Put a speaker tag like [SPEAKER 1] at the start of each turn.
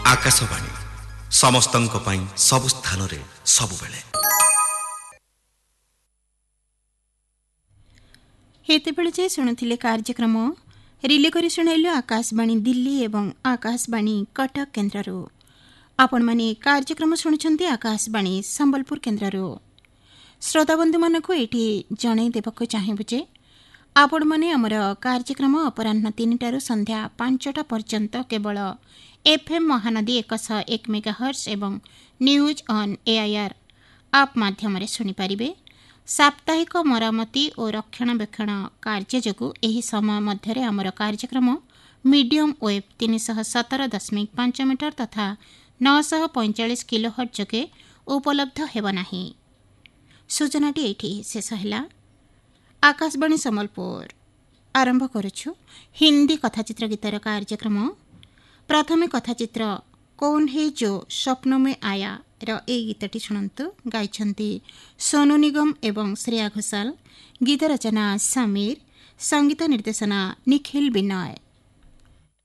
[SPEAKER 1] आकाशवाणी समस्तंक पई सब स्थान रे सब बेले।
[SPEAKER 2] हेतेबेले जे शुणुथिले कार्यक्रम रिले करी शुणाइलु आकाशवाणी दिल्ली एवं आकाशवाणी कटक केन्द्रରୁ। आपणमाने कार्यक्रम शुणुछन्ति आकाशवाणी संबलपुर केन्द्रରୁ। श्रोताबंधु मानकु एठी जणै देबकु चाहेबु जे आपणमाने हमर कार्यक्रम अपराह्न 3टाରୁ संध्या 5टा पर्यंत केवल एफएम महानदी 101 मेगाहर्ट्ज एवं न्यूज ऑन एआईआर आप माध्यम शुणी पारिबे। साप्ताहिक मरामती और रक्षणाबेक्षण कार्य जोगु एही समय मध्यरे हमर कार्यक्रम मीडियम वेव 317.5 मीटर तथा 945 किलोहर्ट्ज जोगे उपलब्ध हेब नाही। सूचनाटी एठी शेष हैला। आकाशवाणी संबलपुर आरंभ करुछु हिंदी कथाचित्र गीतर कार्यक्रम। प्रथमे कथाचित्र कौन है जो स्वप्न में आया रो ए गीतटी शुणन्तु। गाइछन्ति सोनू निगम एवं श्रेया घोषाल। गीत रचना समीर, संगीत निर्देशना निखिल विनय।